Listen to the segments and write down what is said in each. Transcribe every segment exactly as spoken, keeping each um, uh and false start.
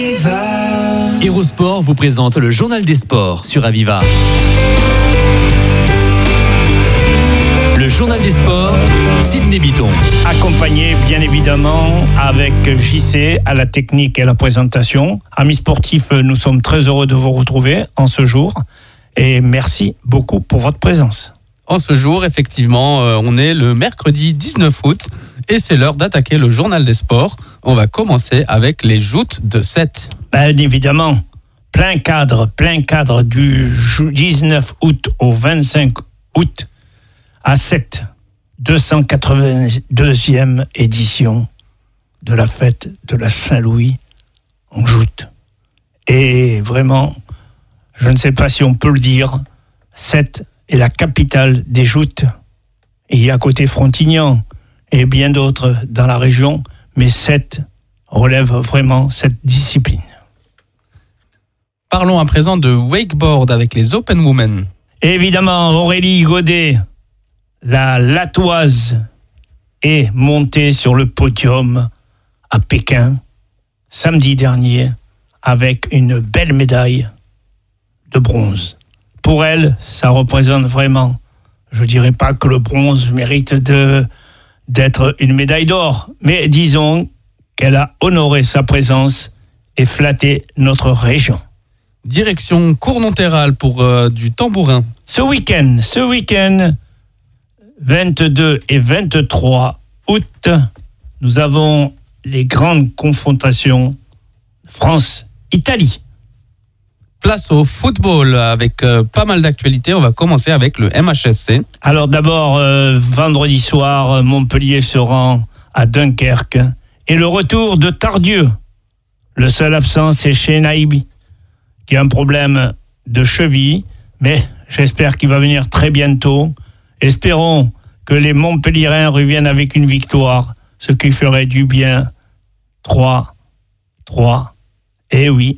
Hérosport vous présente le journal des sports sur Aviva. Le journal des sports, Sidney Bitton. Accompagné bien évidemment avec J C à la technique et à la présentation. Amis sportifs, nous sommes très heureux de vous retrouver en ce jour et merci beaucoup pour votre présence. En ce jour, effectivement, euh, on est le mercredi dix-neuf août et c'est l'heure d'attaquer le journal des sports. On va commencer avec les joutes de sept. Bien évidemment, plein cadre, plein cadre du dix-neuf août au vingt-cinq août à sept, deux cent quatre-vingt-deuxième édition de la fête de la Saint-Louis en joute. Et vraiment, je ne sais pas si on peut le dire, sept est la capitale des joutes. Et il y a à côté Frontignan et bien d'autres dans la région, mais sept relève vraiment cette discipline. Parlons à présent de wakeboard avec les Open Women. Évidemment, Aurélie Godet, la Latoise, est montée sur le podium à Pékin samedi dernier avec une belle médaille de bronze. Pour elle, ça représente vraiment, je dirais pas que le bronze mérite de, d'être une médaille d'or, mais disons qu'elle a honoré sa présence et flatté notre région. Direction Cournonterral pour euh, du tambourin. Ce week-end, ce week-end, vingt-deux et vingt-trois août, nous avons les grandes confrontations France-Italie. Place au football avec euh, pas mal d'actualités. On va commencer avec le M H S C. Alors d'abord, euh, vendredi soir, Montpellier se rend à Dunkerque. Et le retour de Tardieu. Le seul absent, c'est Chenaïbi, qui a un problème de cheville. Mais j'espère qu'il va venir très bientôt. Espérons que les Montpelliérains reviennent avec une victoire, ce qui ferait du bien. trois trois. Eh oui.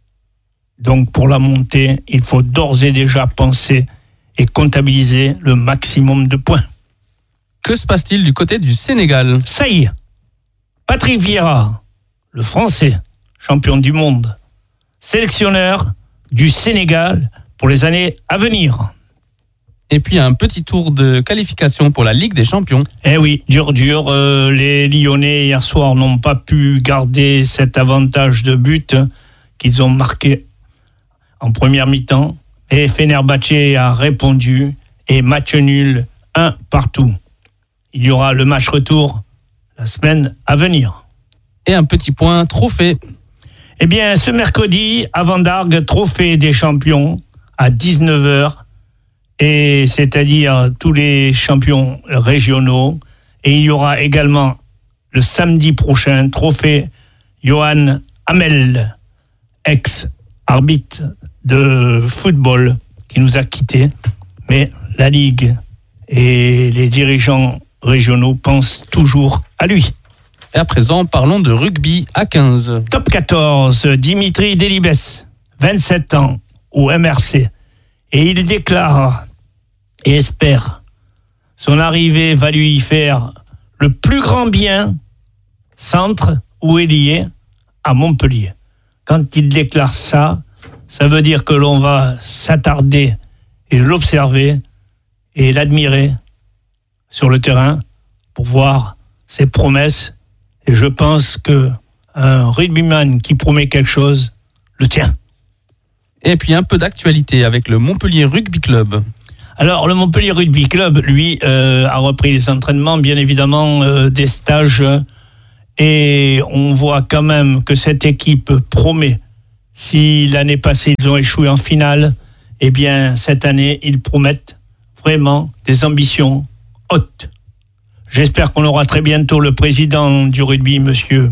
Donc pour la montée, il faut d'ores et déjà penser et comptabiliser le maximum de points. Que se passe-t-il du côté du Sénégal ? Ça y est, Patrick Vieira, le Français, champion du monde, sélectionneur du Sénégal pour les années à venir. Et puis un petit tour de qualification pour la Ligue des Champions. Eh oui, dur, dur. Euh, les Lyonnais, hier soir, n'ont pas pu garder cet avantage de but qu'ils ont marqué en première mi-temps. Et Fenerbahçe a répondu et match nul, un partout. Il y aura le match retour la semaine à venir. Et un petit point trophée. Eh bien, ce mercredi, à Vendargue, trophée des champions à dix-neuf heures. Et c'est-à-dire tous les champions régionaux. Et il y aura également le samedi prochain, trophée Johan Hamel, ex-arbitre de football qui nous a quittés. Mais la Ligue et les dirigeants régionaux pensent toujours à lui. Et à présent, parlons de rugby à quinze. Top quatorze, Dimitri Delibes, vingt-sept ans, au M R C. Et il déclare et espère son arrivée va lui faire le plus grand bien, centre ou ailier, à Montpellier. Quand il déclare ça, ça veut dire que l'on va s'attarder et l'observer et l'admirer sur le terrain pour voir ses promesses. Et je pense qu'un rugbyman qui promet quelque chose le tient. Et puis un peu d'actualité avec le Montpellier Rugby Club. Alors le Montpellier Rugby Club, lui, euh, a repris les entraînements, bien évidemment, euh, des stages. Et on voit quand même que cette équipe promet. Si l'année passée, ils ont échoué en finale, eh bien, cette année, ils promettent vraiment des ambitions hautes. J'espère qu'on aura très bientôt le président du rugby, monsieur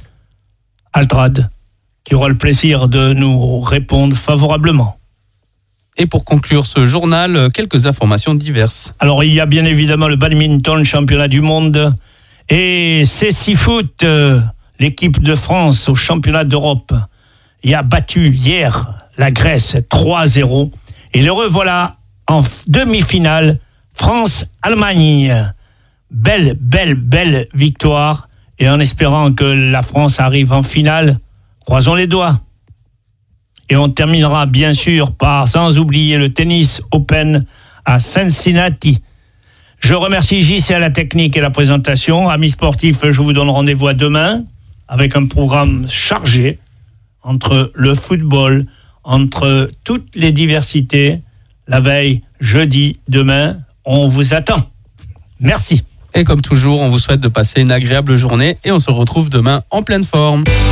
Altrad, qui aura le plaisir de nous répondre favorablement. Et pour conclure ce journal, quelques informations diverses. Alors, il y a bien évidemment le badminton, championnat du monde, et C six Foot, euh, l'équipe de France au championnat d'Europe, y a battu hier la Grèce trois zéro. Et le revoilà en demi-finale, France-Allemagne. Belle, belle, belle victoire. Et en espérant que la France arrive en finale, Croisons les doigts. Et on terminera bien sûr par, sans oublier le tennis Open à Cincinnati. Je remercie J C à la technique et la présentation. Amis sportifs, je vous donne rendez-vous à demain avec un programme chargé entre le football, entre toutes les diversités. La veille, jeudi, demain, on vous attend. Merci. Et comme toujours, on vous souhaite de passer une agréable journée et on se retrouve demain en pleine forme.